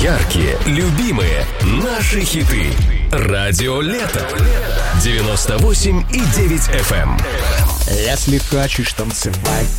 Яркие, любимые, наши хиты. Радио Лето. 98,9 FM. Если хочешь танцевать,